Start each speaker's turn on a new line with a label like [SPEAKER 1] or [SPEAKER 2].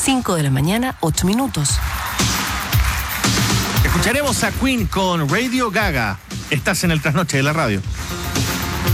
[SPEAKER 1] 5 de la mañana, 8 minutos.
[SPEAKER 2] Escucharemos a Queen con Radio Gaga. Estás en el trasnoche de la radio.